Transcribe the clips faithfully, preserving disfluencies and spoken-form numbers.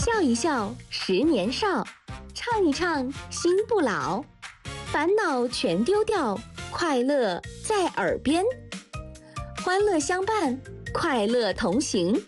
笑一笑，十年少；唱一唱，心不老。烦恼全丢掉，快乐在耳边。欢乐相伴，快乐同行。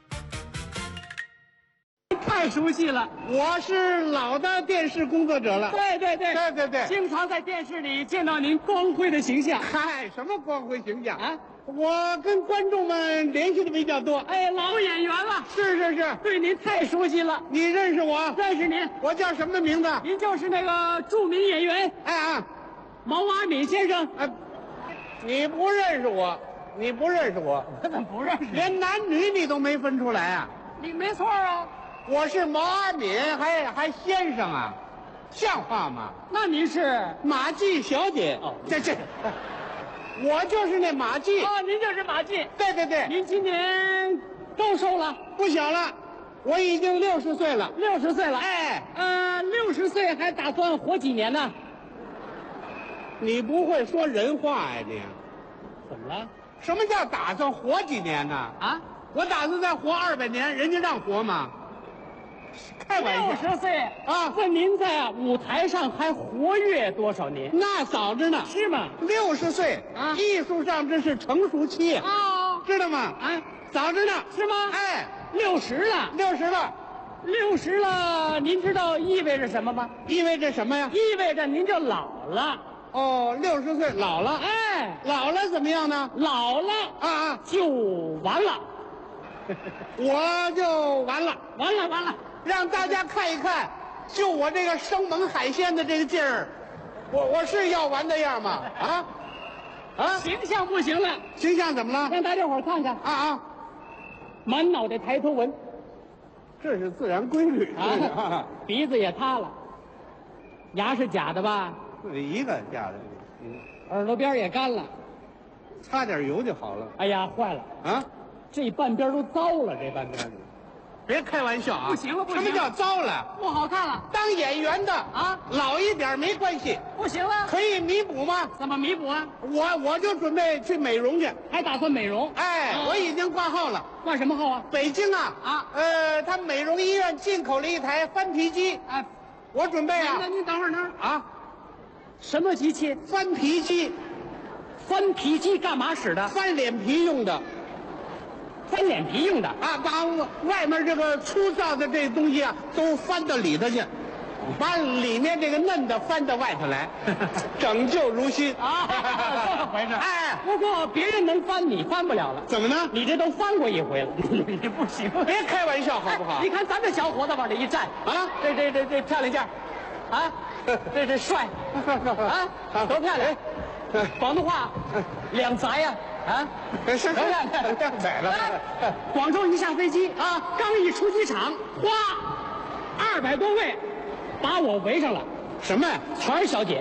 太熟悉了， 我是老的电视工作者了。 对对对对对对， 经常在电视里见到您光辉的形象。 嗨，什么光辉形象啊？ 我跟观众们联系的比较多。 哎，老演员了。 是是是， 对您太熟悉了。 你认识我？ 认识您。 我叫什么名字？ 您就是那个著名演员， 哎啊， 毛阿敏先生。 哎，你不认识我，你不认识我， 我怎么不认识？ 连男女你都没分出来啊？ 你没错啊。 我是毛阿敏，还还先生啊，像话吗？ 那您是马季小姐。 哦， 这这，我就是那马季。 哦，您就是马季。 对对对， 您今年高寿了？ 不小了，我已经六十岁了。 六十岁了。 哎， 呃，六十岁还打算活几年呢？ 你不会说人话呀你？ 怎么了？ 什么叫打算活几年呢？ 啊， 我打算再活二百年，人家让活吗？开玩六笑十岁啊！ 问您在舞台上还活跃多少年？ 那早着呢。 是吗？ 六十岁啊， 艺术上这是成熟期啊， 哦， 知道吗？ 啊， 早着呢。 是吗？ 哎， 六十了， 六十了， 六十了，您知道意味着什么吗？ 意味着什么呀？ 意味着您就老了。 哦，六十岁老了。 哎， 老了怎么样呢？ 老了啊啊， 就完了， 我就完了。 完了，完了。 让大家看一看，就我这个生猛海鲜的这个劲儿，我我是要完的样吗？啊啊， 形象不行了， 形象怎么了？ 让大家伙儿看看啊啊， 满脑袋抬头纹这是自然规律啊，鼻子也塌了，牙是假的吧？ 一个假的， 耳朵边也干了。 擦点油就好了。 哎呀，坏了， 啊， 这半边都糟了，这半边别开玩笑啊！ 不行了不行了什么叫糟了？ 不好看了当演员的啊， 老一点没关系， 不行了， 可以弥补吗？ 怎么弥补啊？ 我我就准备去美容去。 还打算美容？ 哎， 啊我已经挂号了。 挂什么号啊？ 北京啊啊呃，他美容医院进口了一台翻皮机， 哎， 我准备啊那您等会儿呢？ 啊， 什么机器？ 翻皮机， 翻皮机干嘛使的？ 翻脸皮用的翻脸皮用的。 啊，把外面这个粗糙的这东西啊都翻到里头去，把里面这个嫩的翻到外头来，拯救如新啊，这么回事？ 哎， 不过别人能翻，你翻不了了。 怎么呢？ 你这都翻过一回了，你不行。 别开玩笑好不好？ 你看咱这小伙子往这一站啊， 这这这这漂亮劲儿，啊，这这帅，啊，多漂亮！广东话，两宅呀，啊， 是是漂亮亮仔了。 广州一下飞机啊，刚一出机场，哗，二百多位把我围上了， 什么呀？ 全是小姐。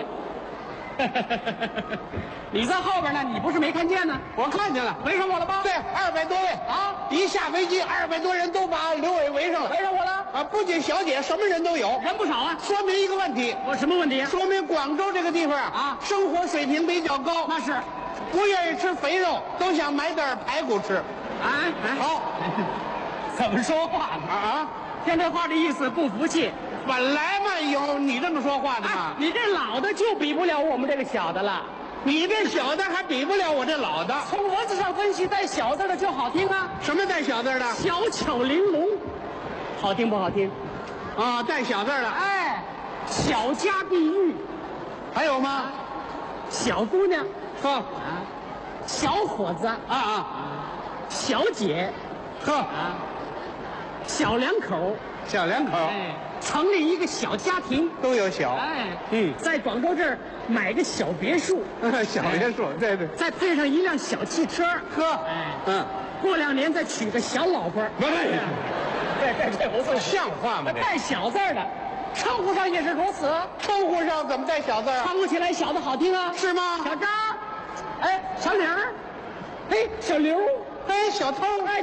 你在后边呢，你不是没看见呢？ 我看见了， 围上我了吧？ 对，二百多位啊！ 一下飞机，二百多人都把刘伟围上了。 围上我了啊！不仅小姐，什么人都有， 人不少啊。 说明一个问题， 我什么问题？ 说明广州这个地方啊生活水平比较高， 那是， 不愿意吃肥肉，都想买点排骨吃。 哎哎， 好， 怎么说话呢？ 啊啊！ 听这话的意思，不服气。 本来嘛，有你这么说话的哎嘛，， 你这老的就比不了我们这个小的了。 你这小的还比不了我这老的。 从文字上分析，带小字的就好听啊， 什么带小字的？ 小巧玲珑，好听不好听？ 啊，带小字的。 哎，小家碧玉， 还有吗？ 小姑娘， 呵啊，小伙子， 啊啊， 小姐， 呵， 啊，小两口， 小两口哎，成立一个小家庭， 都有小， 哎， 嗯在广州这儿买个小别墅， 小别墅，对对。 再配上一辆小汽车， 呵， 哎， 嗯， 过两年再娶个小老婆， 不是， 这这这不错， 像话吗？这带小字儿的，称呼上也是如此， 称呼上怎么带小字啊？ 称呼起来小的好听啊， 是吗？ 小张，哎，小李儿，哎，小刘， 哎，小偷， 哎，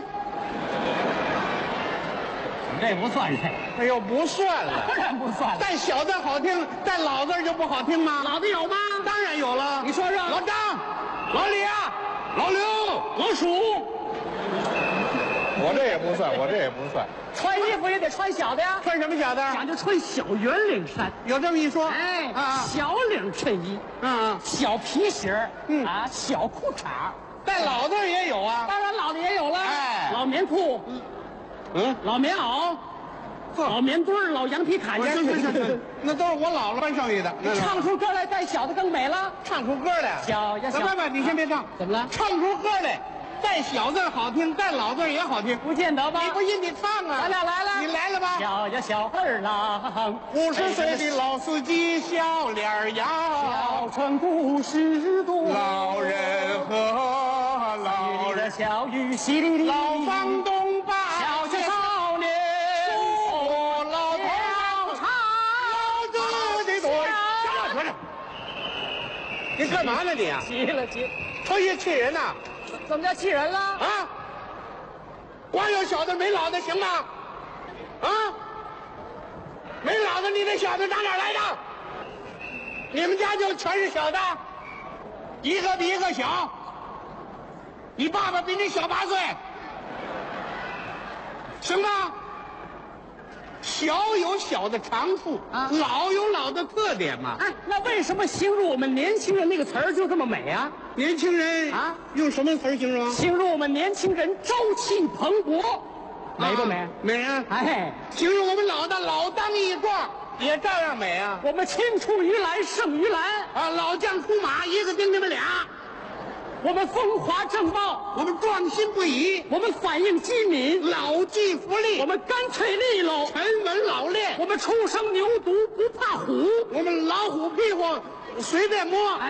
这不算这， 哎呦，不算了， 当然不算了。 带小字好听，带老字就不好听吗？ 老的有吗？ 当然有了。 你说说， 老张、老李啊、老刘、 老鼠， 我这也不算，我这也不算。 穿衣服也得穿小的呀， 穿什么小的？ 讲究穿小圆领衫。 有这么一说。 哎， 啊， 小领衬衣， 嗯， 小皮鞋， 嗯啊，小裤衩。 但老的也有啊。 当然老的也有了， 哎老棉裤， 嗯， 老棉袄，老棉墩儿，老羊皮坎肩。 是是是，那都是我姥姥穿剩下的。那唱出歌来带小的更美了。 唱出歌来。 小呀小， 不不，你先别唱。 怎么了？ 唱出歌来，带小字好听，带老字也好听。 不见得吧？ 你不信你唱啊！ 咱俩来了， 你来了吧？ 小呀小二郎， 五十岁的老司机笑脸扬， 小城故事多， 老人和老人， 小雨淅沥沥， 老房东把小学少年， 说老头唱老子的多。行了，合着，你干嘛呢你啊？ 急了急， 抽烟气人呐！ 怎么叫气人了？ 啊！光有小的没老的行吗？啊！没老的，你那小的打哪儿来的？你们家就全是小的，一个比一个小。你爸爸比你小八岁，行吗？小有小的长处啊老有老的特点嘛。 哎，那为什么形容我们年轻人那个词儿就这么美啊？ 年轻人啊， 用什么词儿形容？ 形容我们年轻人朝气蓬勃，美不美？ 啊美啊！ 哎， 形容我们老的老当益壮，也照样美啊！ 我们青出于蓝胜于蓝， 啊，老将出马，一个顶你们俩。 我们风华正茂， 我们壮心不已， 我们反应机敏， 老骥伏枥， 我们干脆利落， 沉稳老练， 我们初生牛犊不怕虎。 我们老虎屁股随便摸。 哎，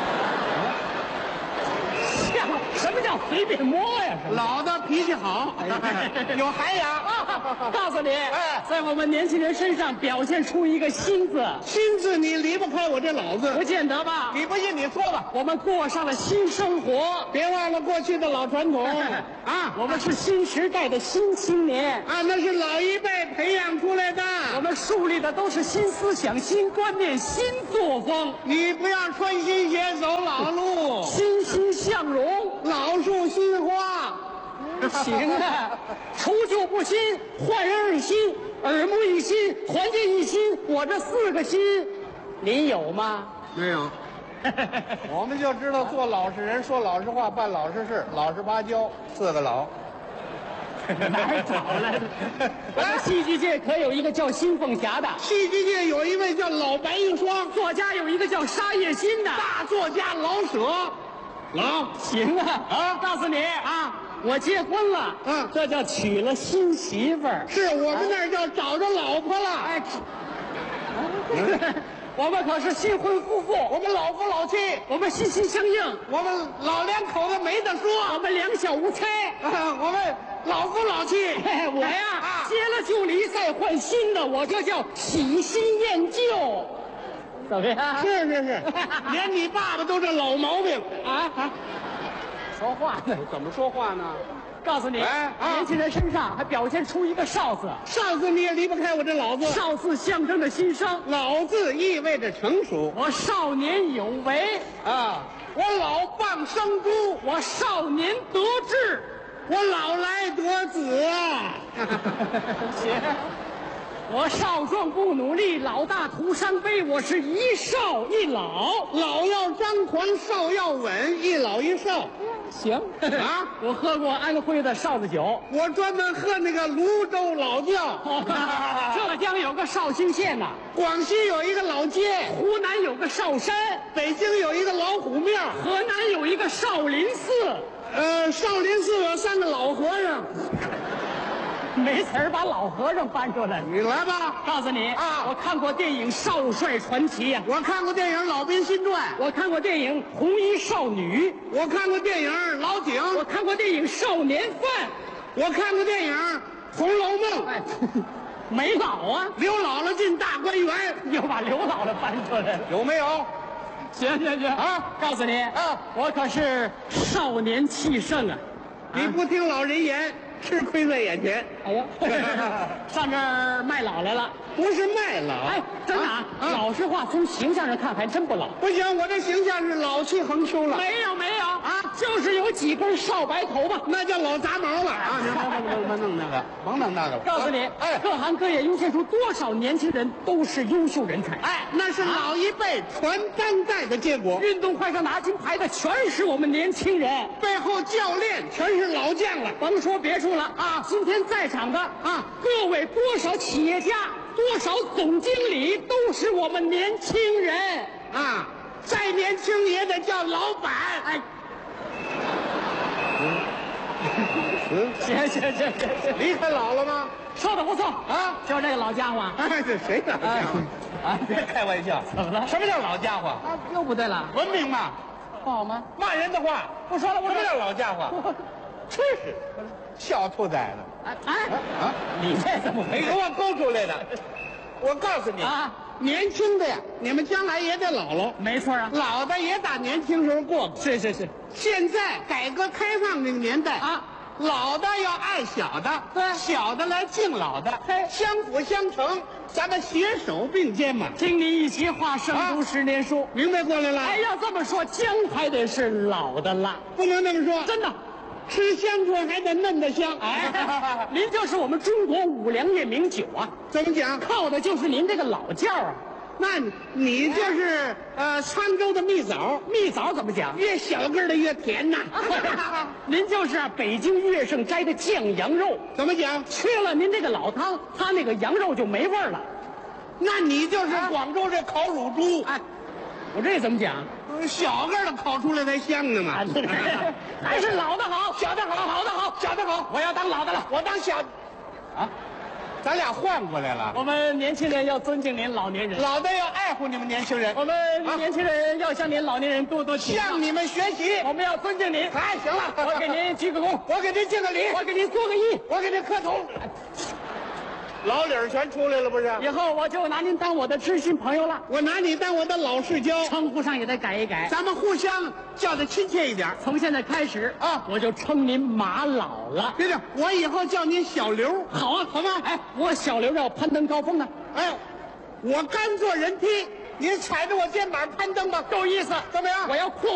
像什么叫随便摸呀？是吧老的脾气好，有涵养。 啊，告诉你， 哎在我们年轻人身上表现出一个新字， 心字你离不开我这老字， 不见得吧？ 你不信你说吧。 我们过上了新生活， 别忘了过去的老传统啊！ 我们是新时代的新青年， 啊，那是老一辈培养出来的。 我们树立的都是新思想、新观念、新作风， 你不要穿新鞋走老路， 欣欣向荣。 老树新花。 行啊，除旧布新，焕然一新，耳目一新，团结一心，我这四个心，您有吗？ 没有，我们就知道做老实人，说老实话，办老实事，老实巴交，四个老。 哪儿找来的？我们戏剧界可有一个叫辛凤霞的， 戏剧界有一位叫老白玉霜， 作家有一个叫沙叶新的。 大作家老舍。老行啊啊告诉你啊，我结婚了， 嗯这叫娶了新媳妇儿。 是我们那儿叫找着老婆了。 哎，我们可是新婚夫妇， 我们老夫老妻， 我们心心相印， 我们老两口子没得我说。 们两小无猜。 啊，我们老夫老妻。 嘿我呀， 啊结了旧离再换新的，我这叫喜新厌旧，怎么样？ 是是是，连你爸爸都这老毛病。 啊啊，说话呢？ 怎么说话呢？ 告诉你， 哎啊年轻人身上还表现出一个少字， 上次你也离不开我这老字。 少字象征着新生。 老字意味着成熟我少年有为， 啊。我老蚌生珠， 我少年得志。 我老来得子啊。 行，我少壮不努力，老大徒伤悲。我是一少一老。 老要张狂，少要稳，一老一少。 行啊我喝过安徽的哨子酒， 我专门喝那个泸州老窖。 浙江有个绍兴县呐， 广西有一个老街， 湖南有个绍山， 北京有一个老虎庙， 河南有一个少林寺。 呃，少林寺有三个老和尚。 没词儿把老和尚搬出来。 你来吧。 告诉你啊我看过电影《少帅传奇》呀， 我看过电影《老兵新传》， 我看过电影《红衣少女》， 我看过电影《老井》， 我看过电影《少年犯我看过电影《红楼梦》。》。 哎，没老啊， 刘姥姥进大观园， 又把刘姥姥搬出来了。 有没有？ 行行行啊告诉你啊我可是少年气盛啊。 你不听老人言，吃亏在眼前。 哎呀，上这儿卖老来了。 不是卖老， 哎，真的啊， 啊老实话，从形象上看还真不老。 不行，我这形象是老气横秋了。 没有没有， 啊，就是有几根少白头发， 那叫老杂毛了啊！你甭甭甭弄那个，甭弄那个了。 告诉你， 哎， 各行各业涌现出多少年轻人都是优秀人才。 哎，那是老一辈传当代的结果。 运动会上拿金牌的全是我们年轻人， 背后教练全是老将了。 甭说别处了啊！今天在场的啊，各位多少企业家、多少总经理都是我们年轻人啊，再年轻也得叫老板。 哎， 嗯， 行行行行行， 离开老了吗？ 说的不错啊， 就是这个老家伙。 哎，这谁老家伙？ 啊， 别开玩笑， 怎么了？ 什么叫老家伙？ 啊，又不对了， 文明嘛， 不好吗？ 骂人的话。 不说了，不说了。 什么叫老家伙？真是小兔崽子！ 哎哎啊， 你这怎么回事？ 给我勾出来的。我告诉你啊， 年轻的呀，你们将来也得老了， 没错啊， 老的也打年轻时候过。 是是是现在改革开放这个年代啊， 老的要爱小的， 对小的来敬老的，相辅相成，咱们携手并肩嘛。 听你一席话，胜读十年书。 明白过来了？ 哎，要这么说，姜还得是老的辣， 不能这么说， 真的。 吃香椿还得嫩的香。 哎，您就是我们中国五粮液名酒啊， 怎么讲？ 靠的就是您这个老窖啊。 那你你就是呃沧州的蜜枣， 蜜枣怎么讲？ 越小个儿的越甜呐。 您就是北京乐盛斋的酱羊肉， 怎么讲？ 缺了您这个老汤，它那个羊肉就没味儿了。 那你就是广州这烤乳猪。 哎，我这怎么讲？ 小个儿的烤出来才香呢嘛。 还是老的好，小的好，好的好， 小的好， 我要当老的了。 我当小， 啊， 咱俩换过来了。 我们年轻人要尊敬您老年人， 老的要爱护你们年轻人， 我们年轻人要向您老年人多多请教， 向你们学习。 我们要尊敬您。 哎，行了， 我给您鞠个躬， 我给您敬个礼， 我给您作个揖， 我给您磕头。老理儿全出来了，不是？ 以后我就拿您当我的知心朋友了， 我拿你当我的老世交， 称呼上也得改一改， 咱们互相叫得亲切一点。 从现在开始啊， 我就称您马老了。 别别，我以后叫您小刘。 好啊， 好吗？ 哎，我小刘要攀登高峰呢。 哎，我甘做人梯，您踩着我肩膀攀登吧， 够意思， 怎么样？ 我要扩